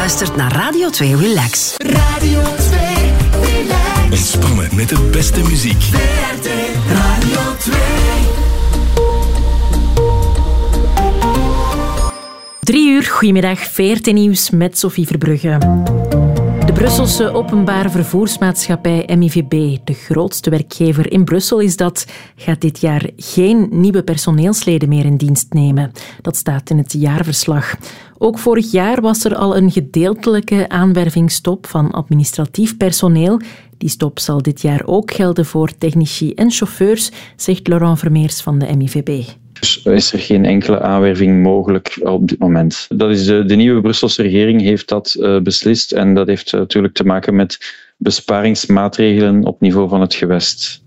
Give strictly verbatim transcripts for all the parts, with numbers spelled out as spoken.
luistert naar Radio twee Relax. Radio twee Relax. Ontspannen met de beste muziek. V R T Radio twee. Drie uur, goedemiddag, V R T Nieuws met Sophie Verbrugge. De Brusselse openbare vervoersmaatschappij M I V B, de grootste werkgever in Brussel is dat, gaat dit jaar geen nieuwe personeelsleden meer in dienst nemen. Dat staat in het jaarverslag. Ook vorig jaar was er al een gedeeltelijke aanwervingsstop van administratief personeel. Die stop zal dit jaar ook gelden voor technici en chauffeurs, zegt Laurent Vermeers van de M I V B. Dus is er geen enkele aanwerving mogelijk op dit moment. Dat is de, de nieuwe Brusselse regering heeft dat uh, beslist en dat heeft uh, natuurlijk te maken met besparingsmaatregelen op niveau van het gewest.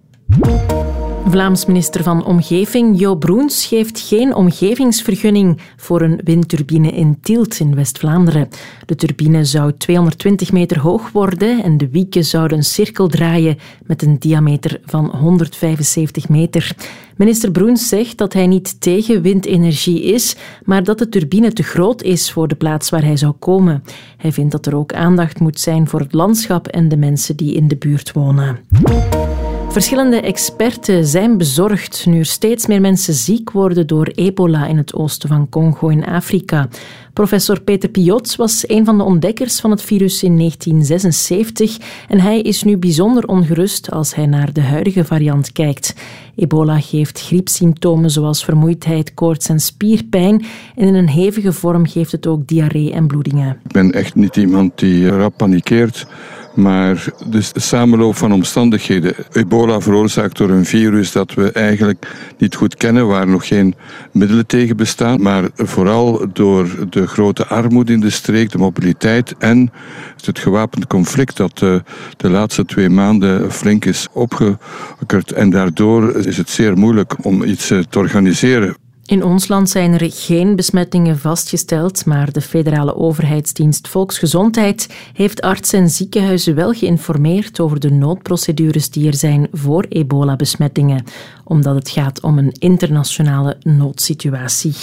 Vlaams minister van Omgeving Jo Broens geeft geen omgevingsvergunning voor een windturbine in Tielt in West-Vlaanderen. De turbine zou tweehonderdtwintig meter hoog worden en de wieken zouden een cirkel draaien met een diameter van honderdvijfenzeventig meter. Minister Broens zegt dat hij niet tegen windenergie is, maar dat de turbine te groot is voor de plaats waar hij zou komen. Hij vindt dat er ook aandacht moet zijn voor het landschap en de mensen die in de buurt wonen. Verschillende experten zijn bezorgd nu er steeds meer mensen ziek worden door ebola in het oosten van Congo in Afrika. Professor Peter Piot was een van de ontdekkers van het virus in negentien zesenzeventig en hij is nu bijzonder ongerust als hij naar de huidige variant kijkt. Ebola geeft griepsymptomen zoals vermoeidheid, koorts en spierpijn en in een hevige vorm geeft het ook diarree en bloedingen. Ik ben echt niet iemand die rap panikeert. Maar de samenloop van omstandigheden, ebola veroorzaakt door een virus dat we eigenlijk niet goed kennen, waar nog geen middelen tegen bestaan, maar vooral door de grote armoede in de streek, de mobiliteit en het gewapend conflict dat de, de laatste twee maanden flink is opgeokkerd. En daardoor is het zeer moeilijk om iets te organiseren. In ons land zijn er geen besmettingen vastgesteld, maar de federale overheidsdienst Volksgezondheid heeft artsen en ziekenhuizen wel geïnformeerd over de noodprocedures die er zijn voor ebola-besmettingen, omdat het gaat om een internationale noodsituatie.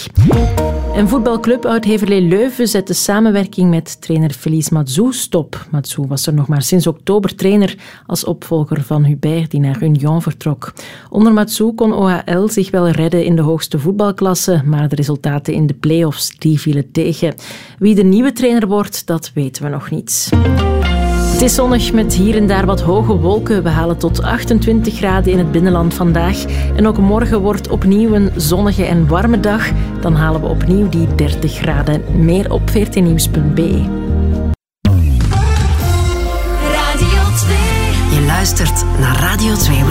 En voetbalclub Oud-Heverlee Leuven zet de samenwerking met trainer Felice Mazou stop. Mazou was er nog maar sinds oktober trainer als opvolger van Hubert, die naar Union vertrok. Onder Mazou kon O H L zich wel redden in de hoogste voetbalklasse, maar de resultaten in de play-offs die vielen tegen. Wie de nieuwe trainer wordt, dat weten we nog niet. Het is zonnig met hier en daar wat hoge wolken. We halen tot achtentwintig graden in het binnenland vandaag. En ook morgen wordt opnieuw een zonnige en warme dag. Dan halen we opnieuw die dertig graden. Meer op v r t nieuws punt b e. Radio twee. Je luistert naar Radio twee